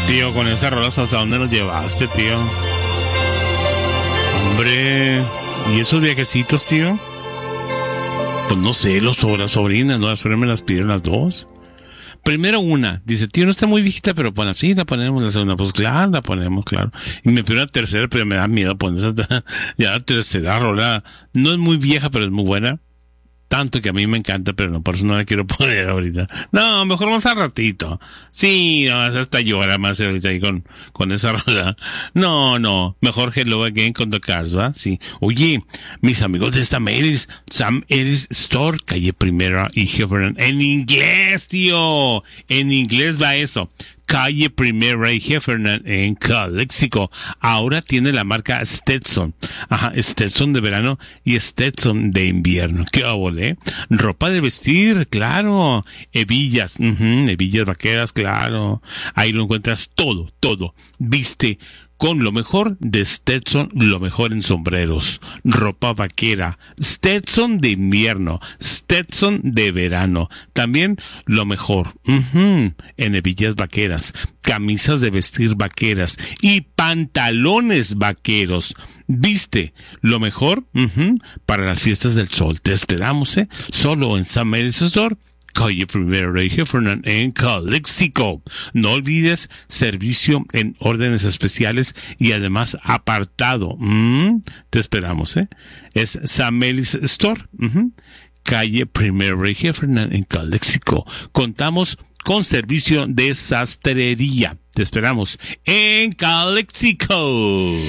Tío, con esas rolas, ¿hasta dónde nos llevaste, tío? Hombre, ¿y esos viajecitos, tío? Pues no sé, las sobrinas, ¿no? Las sobrinas me las pidieron las dos. Primero una, dice, tío, no está muy viejita, pero bueno, sí, la ponemos. La segunda, pues claro, la ponemos, claro. Y me pidió una tercera, pero me da miedo poner esa. Ya la tercera rola, no es muy vieja, pero es muy buena. Tanto que a mí me encanta, pero no, por eso no la quiero poner ahorita. No, mejor vamos al ratito. Sí, no, hasta llora más ahorita ahí con esa rola. No, mejor Hello Again con The Cars, ¿va? Sí. Oye, mis amigos de Sam Edis Store, calle Primera y Heffernan. En inglés, tío. En inglés va eso. Calle Primera y Heffernan en Calexico. Ahora tiene la marca Stetson. Ajá, Stetson de verano y Stetson de invierno. ¿Qué óvole? Ropa de vestir, claro. Hebillas, hebillas vaqueras, claro. Ahí lo encuentras todo. Viste con lo mejor de Stetson, lo mejor en sombreros, ropa vaquera, Stetson de invierno, Stetson de verano, también lo mejor en hebillas vaqueras, camisas de vestir vaqueras y pantalones vaqueros. Viste lo mejor para las fiestas del sol. Te esperamos, solo en Sam Edis Store, calle Primera y Heffernan en Calexico. No olvides servicio en órdenes especiales y además apartado. Te esperamos, Es Sam Edis Store, calle Primera y Heffernan en Calexico. Contamos con servicio de sastrería. Te esperamos en Calexico.